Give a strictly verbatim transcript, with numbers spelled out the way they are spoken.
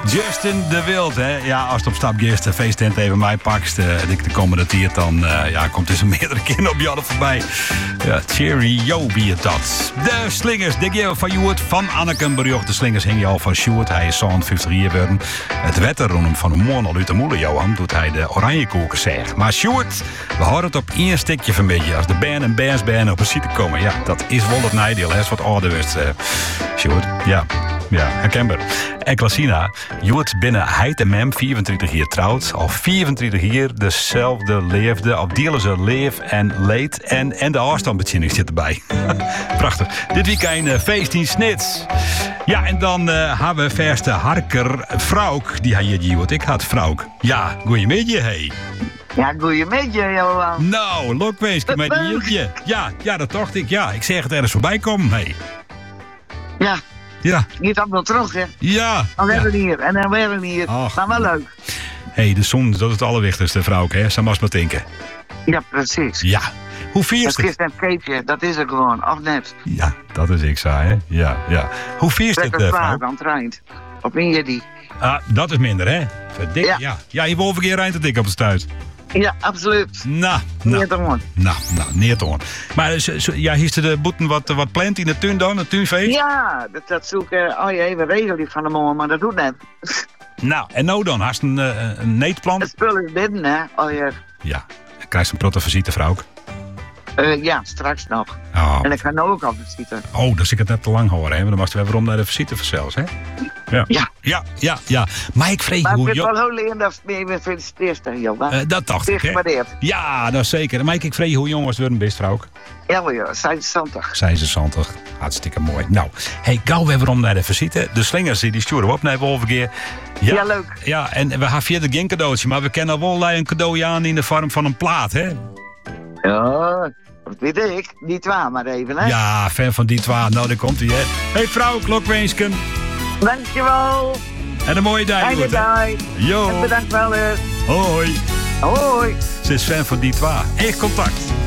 Justin de Wild, hè. Ja, als het op stap gist, de feesttent even mij pakst. Uh, de, de komende tijd, dan uh, ja, komt er zo meerdere keren op jou voorbij. Ja, cheerio, wie het dat. De Slingers, dik je van Joert van Anneken bericht. De Slingers hing je al van Sjoerd. Hij is zo'n vijftig jaar geworden. Het wetter rond hem van de morgen al uit de moeder, Johan, doet hij de oranje koeken zeg. Maar Sjoerd, we houden het op één stukje van beetje. Als de band en bandsband op een site komen, ja, dat is wel het nadeel, hè. Is wat ouder wordt, uh, Sjoerd. Ja. Ja, herkenbaar. En Klasina, Joert binnen Heid en Mem, vierentwintig jaar trouwd. Al vierentwintig jaar dezelfde leefde. Op delen ze leef en leed. En, en de afstandsbediening zit erbij. Prachtig. Dit weekend uh, feest in Snits. Ja, en dan uh, hebben we verste Harker Frauk. Die had je Joert. Ik had Frauk. Ja, goeiemiddag, hey. Ja, goeiemiddag, Johan. Nou, lokweesje met een jiltje. Ja, ja, dat dacht ik. Ja, ik zeg het ergens voorbij komen, hey. Ja. Ja. Niet allemaal terug, hè? Ja. Dan werden we ja. hier en dan werden we hier. Ach. Maar wel leuk. Hé, hey, de zon, dat is het allerwichtigste, vrouw, hè? Zo mag maar denken. Ja, precies. Ja. Hoe vierst het? het? Dat is een keetje, dat is er gewoon, of net. Ja, dat is ik saai, hè? Ja, ja. Hoe vierst het, uh, vrouw? Dan treint. Op een die. Ah, dat is minder, hè? Verdik, ja. Ja, ja je wil een keer rijdt het dik op de stuit. Ja, absoluut. Nou, nou. Neer te hoorn. Nou, nou, neer te hoorn. Maar zo, zo, ja, hier is de boeten wat, wat plant in de tuin dan, het tuinfeest? Ja, dat, dat zoeken. Oh jee, we regelen die van de morgen, maar dat doet net. Nou, en nou dan? Hast een, uh, een neetplant? Het spul is binnen, hè? Oh ja. Ja, dan krijg je een protovisite, vrouw. Uh, ja, straks nog. Oh. En ik ga nu ook al visite. Oh, dus ik het net te lang horen, hè? Maar dan mag je weer om naar de visite zelfs, hè? Ja. Ja. Ja, ja, ja. Maar ik vreeg maar hoe... Maar ik vind het wel heel leuk dat je me feliciteert, Johan. Uh, dat dacht ik, hè? Ja, dat zeker. Maar ik vreeg hoe jong was het worden best, vrouw? Ja, wel ja. Zijn ze zantig. Zijn ze zantig. Hartstikke mooi. Nou, hey, gauw weer om naar de visite. De Slingers, die sturen op naar Wolverkeer. Ja, ja, leuk. Ja, en we hebben verder geen cadeautje, maar we kennen wel een cadeautje aan in de vorm van een plaat, hè? Ja... Dat weet ik. Die twa maar even, hè? Ja, fan van die twa. Nou, daar komt hij, hè. Hey vrouw, klokweensken. Dankjewel. En een mooie dag. Fijne dag. Jo. En bedankt wel eens. Hoi. Hoi. Ze is fan van die twa. Echt contact.